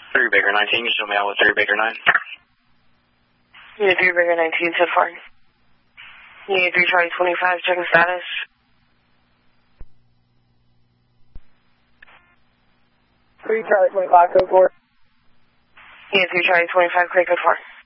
3 Baker 19, you show me out with 3 Baker 9. Unit 3 Baker 19, so far. Unit 3 Charlie 25, checking status. 3 Charlie 25, code 4. Unit 3 Charlie 25, clear code 4.